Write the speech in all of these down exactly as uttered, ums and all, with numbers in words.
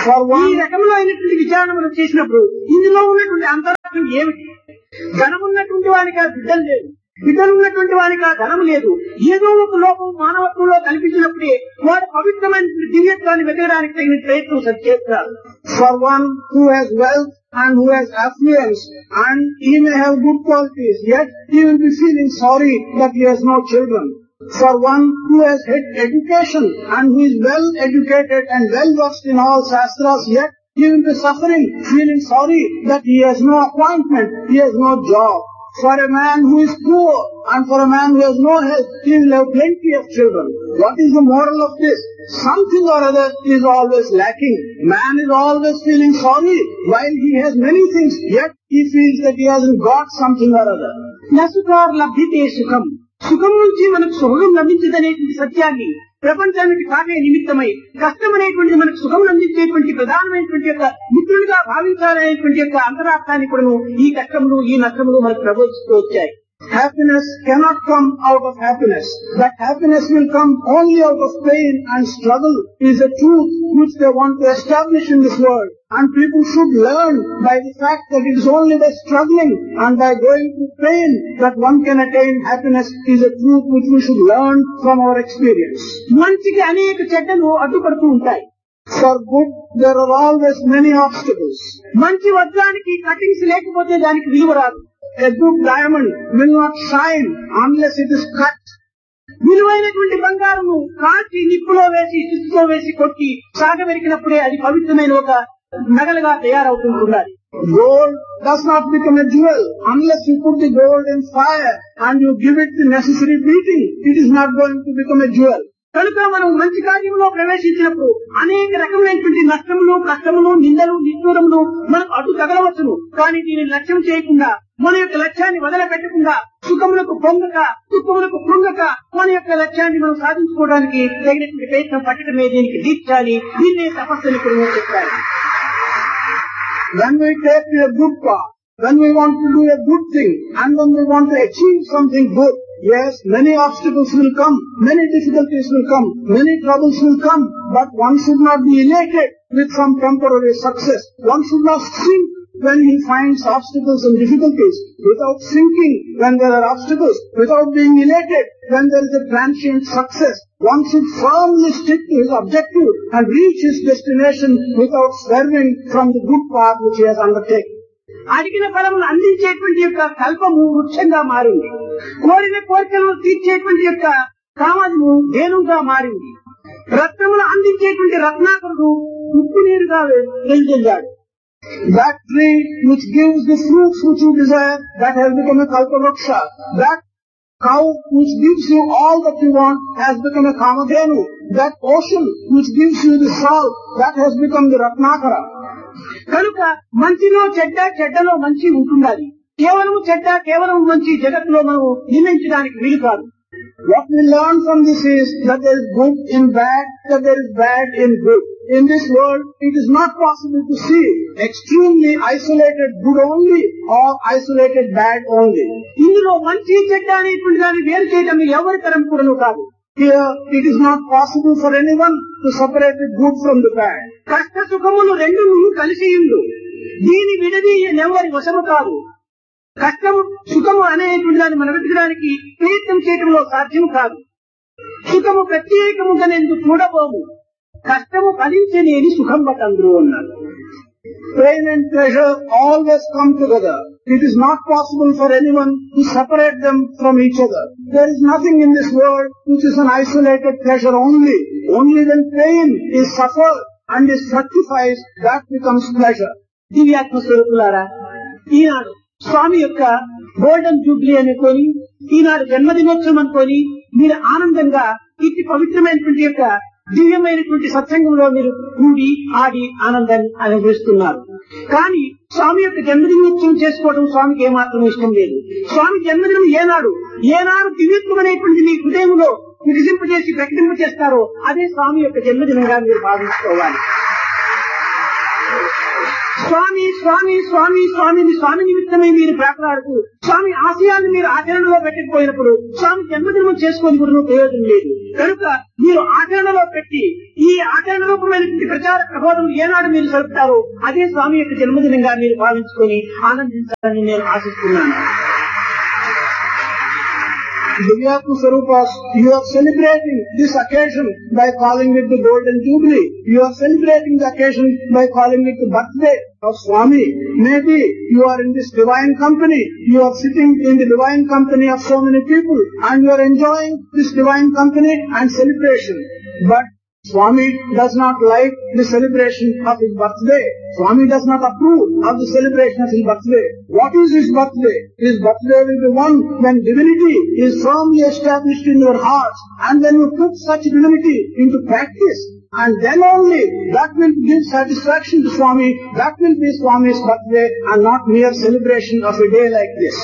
ఈ రకంలో అయినటువంటి విచారణ మనం చేసినప్పుడు ఇందులో ఉన్నటువంటి అంతరార్థం ఏమిటి? ధనమున్నటువంటి వానికి ఆ బిడ్డలు లేదు, బిడ్డలు ఉన్నటువంటి వానికి ఆ ధనం లేదు. ఏదో ఒక లోపం మానవత్వంలో కనిపించినప్పుడే వాడు పవిత్రమైన దివ్యత్వాన్ని వెతకడానికి తగిన ప్రయత్నం చేస్తారు. For one who has wealth and who has affluence and he may have good qualities, yet he will be feeling sorry that he has no children. For one who has had education and who is well educated and well versed in all shastras, yet he will be suffering, feeling sorry that he has no appointment, he has no job. For a man who is poor and for a man who has no health, he will have plenty of children. What is the moral of this? Something or other is always lacking. Man is always feeling sorry while he has many things, yet he feels that he hasn't got something or other. నసుకార్ లభ్యతే సుఖం, సుఖం నుంచి మనకు సుఖం లభించదనేటువంటి సత్యాన్ని ప్రపంచానికి కాకే నిమిత్తమై కష్టం అనేటువంటి మనకు సుఖం అందించేటువంటి ప్రధానమైనటువంటి యొక్క మిత్రులుగా భావించాలనేటువంటి యొక్క అంతరార్థాన్ని కూడా ఈ కష్టములు ఈ నష్టములు మనకు ప్రబోధిస్తూ వచ్చాయి. Happiness cannot come out of happiness. That happiness will come only out of pain and struggle is a truth which they want to establish in this world. And people should learn by the fact that it is only by struggling and by going through pain that one can attain happiness is a truth which we should learn from our experience. మంచికి అనేక చెడ్డలు అడ్డుపడుతూ ఉంటాయి. For good there are always many obstacles. మంచి వజ్రానికి cuttings లేకపోతే దానికి విలువ రాదు. A good diamond will not shine unless it is cut. విలువైనటువంటి బంగారము కాల్చి నిప్పులో వేసి ఇసుకలో వేసి కొట్టి సాగబెరికినప్పుడే అది పవిత్రమైన ఒక నగలుగా తయారవుతుంటున్నది. Gold does not become a jewel unless you put the gold in fire and you give it the necessary beating. It is not going to become a jewel. కనుక మనం మంచి కార్యంలో ప్రవేశించినప్పుడు అనేక రకమైనటువంటి నష్టములు, కష్టములు, నిందలు, నిష్ఠూరములు మనకు అడ్డు తగలవచ్చును. కానీ దీనిని లక్ష్యం చేయకుండా మన యొక్క లక్ష్యాన్ని వదలపెట్టకుండా సుఖములకు పొంగక దుఃఖములకు కృంగక మన యొక్క లక్ష్యాన్ని మనం సాధించుకోవడానికి తగినటువంటి ప్రయత్నం పట్టడమే దీనికి దీక్షాలి. దీన్నే తపస్సుని కూడా చెప్పారు. When we take a good path, when we want to do a good thing and when we want to achieve something good, yes, many obstacles will come, many difficulties will come, many troubles will come, but one should not be elated with some temporary success. One should not sink when he finds obstacles and difficulties, without sinking when there are obstacles, without being elated when there is a transient success. One should firmly stick to his objective and reach his destination without swerving from the good path which he has undertaken. అడిగిన ఫలమును అందించేటువంటి యొక్క కల్పము వృక్షంగా మారింది. కోరిన కోరికలను తీర్చేటువంటి యొక్క కామము ధేనుగా మారింది. రత్నములు అందించేటువంటి రత్నాకరుడు ఉప్పు నీరుగా వెళ్తాడు. That tree which gives the fruits which you desire, that has become a kalpavruksha. That cow which gives you all that you want has become a kamadhenu. That ocean which gives you the salt, that has become the ratnakara. కనుక మంచిలో చెడ్డ, చెడ్డలో మంచి ఉంటుండాలి. కేవలం చెడ్డ, కేవలం మంచి జగత్తులో మనం నిర్ణయించడానికి వీలు కాదు. What we learn from this is that there is good in bad, that there is bad in good. In this world, it is not possible to see extremely isolated good only or isolated bad only. ఇందులో మంచి చెడ్డ అనేటువంటి దాన్ని వేరు చేయడం ఎవరి తరం కూడాను కాదు. Here, it is not possible for anyone to separate the good from the bad. కష్ట సుఖములు రెండు కలిసి ఉండు. దీని విడది ఎవరి వశము కాదు. కష్టము సుఖము అనేటువంటి దాన్ని మనం వెతకడానికి ప్రయత్నం చేయడంలో సాధ్యం కాదు. సుఖము ప్రత్యేకముగా నేను చూడబోము, కష్టము ఫలించలేని సుఖం బట్ అందరూ అన్నారు. Pain and pleasure always come together. It is not possible for anyone to separate them from each other. There is nothing in this world which is an isolated pleasure only. Only when pain is suffered and is fructifies, that becomes pleasure. దివ్యాత్మ స్వరూపులారా, ఈనాడు స్వామి యొక్క golden Jubilee అనుకొని, ఈనాడు జన్మదినోత్సవం అనుకొని మీరు ఆనందంగా ఇట్టి పవిత్రమైనటువంటి యొక్క దివ్యమైనటువంటి సత్సంగంలో మీరు కూడి ఆడి ఆనందాన్ని అనుభవిస్తున్నారు. కానీ స్వామి యొక్క జన్మదినోత్సవం చేసుకోవడం స్వామికి ఏమాత్రం ఇష్టం లేదు. స్వామి జన్మదినం ఏనాడు ఏనాడు దివ్యత్వమైనటువంటి మీ హృదయంలో వికసింపజేసి ప్రకటింప చేస్తారో అదే స్వామి యొక్క జన్మదినంగా మీరు భావించుకోవాలి. స్వామి స్వామి స్వామి స్వామిని స్వామి నిమిత్తమే మీరు ప్రాకులాడుతూ స్వామి ఆశయాన్ని మీరు ఆచరణలో పెట్టకపోయినప్పుడు స్వామి జన్మదినం చేసుకొని కూడా ప్రయోజనం లేదు. కనుక మీరు ఆచరణలో పెట్టి ఈ ఆచరణ రూపమైనటువంటి ప్రచార ప్రబోధం ఏనాడు మీరు జరుపుతారో అదే స్వామి యొక్క జన్మదినంగా మీరు భావించుకొని ఆనందించాలని నేను ఆశిస్తున్నాను. Divyatma Swarupas, you are celebrating this occasion by calling it the Golden Jubilee. You are celebrating the occasion by calling it the birthday of Swami. Maybe you are in this divine company. You are sitting in the divine company of so many people and you are enjoying this divine company and celebration. But Swami does not like the celebration of his birthday. Swami does not approve of the celebration of his birthday. What is his birthday? His birthday will be one when divinity is firmly established in your hearts and when you put such divinity into practice. And then only that will give satisfaction to Swami. That will be Swami's birthday and not mere celebration of a day like this.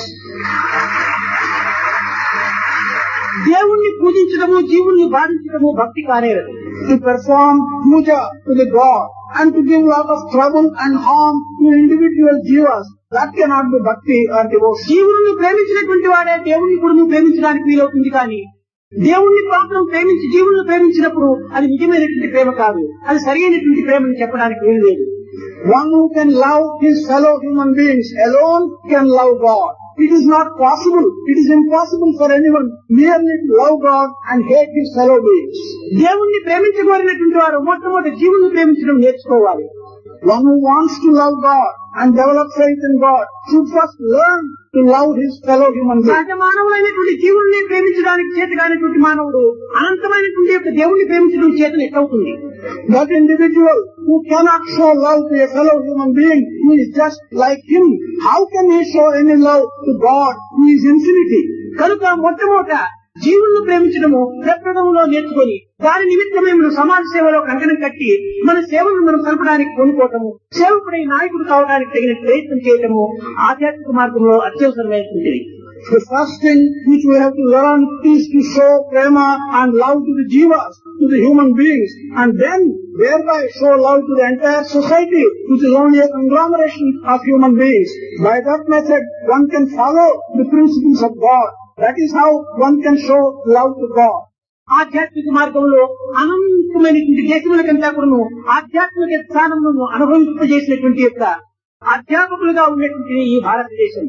దేవుణ్ణి పూజించడము జీవుల్ని బాధించడము భక్తి కానేరదు. To perform puja to the God and to give lot of trouble and harm to individual jivas, that cannot be bhakti or devotion. జీవులను ప్రేమించినటువంటి వాడే దేవుణ్ణి కూడా ప్రేమించడానికి వీలవుతుంది. కానీ దేవుణ్ణి మాత్రం ప్రేమించి జీవులను ప్రేమించినప్పుడు అది నిజమైనటువంటి ప్రేమ కాదు, అది సరైనటువంటి ప్రేమని చెప్పడానికి వీలు లేదు. One who can love his fellow human beings alone can love God. It is not possible. It is impossible for anyone merely to love God and hate his fellow beings. దేవుణ్ణి ప్రేమించగలిగినటువంటి వారు మొట్టమొదటి జీవులను ప్రేమించడం నేర్చుకోవాలి. One who wants to love God and develop faith in God should first learn to love his fellow human beings. సహజ మానవులైనటువంటి జీవుల్ని ప్రేమించడానికి చేతగానేటువంటి మానవుడు అనంతమైనటువంటి యొక్క దేవుణ్ణి ప్రేమించడం చేతను ఎట్లవుతుంది? That individual who cannot show love to a fellow human being who is just like him, how can he show any love to God who is infinity? కనుక మొట్టమొదట జీవులను ప్రేమించడము ప్రప్రథమంలో నేర్చుకొని దాని నిమిత్తమే మనం సమాజ సేవలో కంకణం కట్టి మన సేవలను మనం కలపడానికి కొనుక్కోవటము, సేవకుడై నాయకుడు కావడానికి తగిన ప్రయత్నం చేయటము ఆధ్యాత్మిక మార్గంలో అత్యవసరమైనటువంటిది. The first thing which we have to learn is to show prema and love to the jivas, to the human beings, and then thereby show love to the entire society, which is only a conglomeration of human beings. By that method, one can follow the principles of God. That is how one can show love to God. ఆధ్యాత్మిక మార్గంలో అనంతమైనటువంటి దేశములకంతా కూడా ఆధ్యాత్మిక స్థానమును అనుభవింపజేసినటువంటి యొక్క అధ్యాపకులుగా ఉన్నటువంటి ఈ భారతదేశం.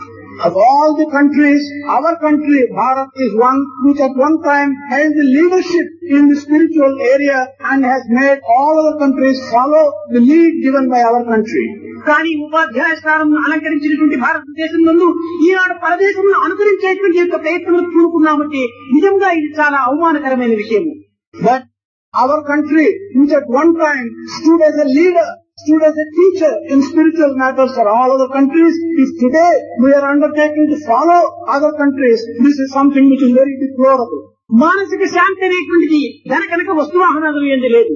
Of all the countries, our country, Bharat, is one which at one time held the leadership in the spiritual area and has made all other countries follow the lead given by our country. కానీ ఉపాధ్యాయ స్థానం అలంకరించినటువంటి భారతదేశం నందు ఈనాడు పరదేశంలో అనుకరించేటువంటి యొక్క ప్రయత్నం చూడుకున్నామంటే నిజంగా ఇది చాలా అవమానకరమైన విషయం. But our country, which at one time stood as a leader, stood as a teacher in spiritual matters for all other countries, if today we are undertaking to follow other countries, this is something which is very deplorable. మానసిక శాంతి అనేటువంటిది ధన కనుక వస్తువాహనాలు ఏంది లేదు.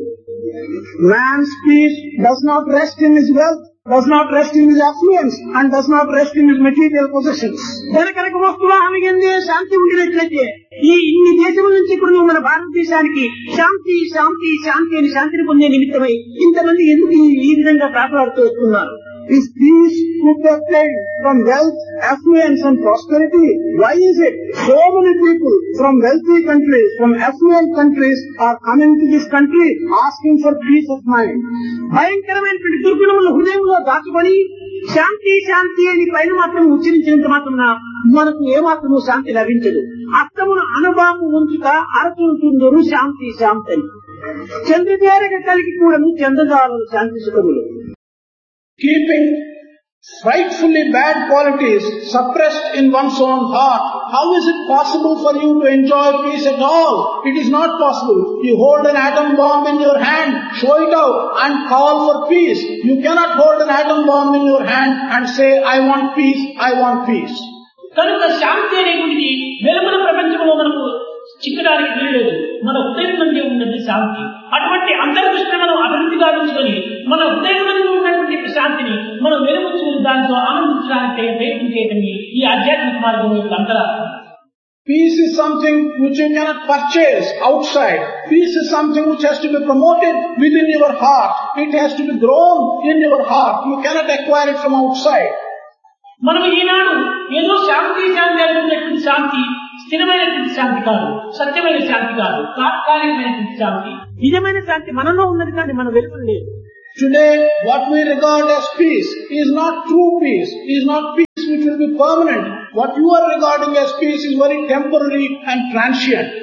Man's peace does not rest in his wealth, does not rest in his affluence, and does not rest in his material possessions. ధన కనుక వస్తువాహనం ఏందే శాంతి ఉండినట్లయితే ఈ ఇన్ని దేశముల నుంచి కూడా మన భారతదేశానికి శాంతి శాంతి శాంతి అని శాంతిని పొందే నిమిత్తమై ఇంతమంది ఎందుకు ఈ విధంగా ప్రాకులాడుతూ వస్తున్నారు? If peace could be obtained from wealth, affluence and prosperity, why is it so many people from wealthy countries, from affluent countries are coming to this country asking for peace of mind? భయంకరమైనటువంటి దుర్గుణములు హృదయంలో దాచుకొని శాంతి శాంతి అని పైన మాత్రం ఉచ్చరించినంత మాత్రం మనకు ఏమాత్రము శాంతి లభించదు. అత్తమును అనుభవం ఉంచుట అరచుంటుందరు శాంతి శాంతి అని. చంద్రదేరగ కలిగి కూడా చంద్రజాలను శాంతి సుఖములు. Keeping frightfully bad qualities suppressed in one's own heart, how is it possible for you to enjoy peace at all? It is not possible. You hold an atom bomb in your hand, show it out and call for peace. You cannot hold an atom bomb in your hand and say, I want peace, I want peace. కనుక శాంతి అనేటువంటిది వెలుపల ప్రపంచంలో మనకు చిక్కడానికి వీల్లేదు. మన హృదయం నుండి ఉన్నది శాంతి. అటువంటి అంతర్దృష్టిని మనం అభివృద్ధి గావించుకొని మన హృదయం నుండి ఉన్నటువంటి శాంతిని మనం వెలుగుచూ దాంతో ఆనందించడానికి ప్రయత్నం చేయటం ఈ ఆధ్యాత్మిక మార్గం యొక్క అంతరార్థం. Peace is something which you cannot purchase outside. Peace is something which has to be promoted within your heart. It has to be grown in your heart. You cannot acquire it from outside. మనం ఈనాడు ఏదో శాంతి శాంతి అనుకున్నటువంటి శాంతి స్థిరమైనటువంటి శాంతి కాదు, సత్యమైన శాంతి కాదు, తాత్కాలికమైనటువంటి శాంతి. నిజమైన శాంతి మనలో ఉన్నది కానీ మన వెలుపల లేదు. Today, what we regard as peace is not true peace, is not peace which will be permanent. What you are regarding as peace is very temporary and transient.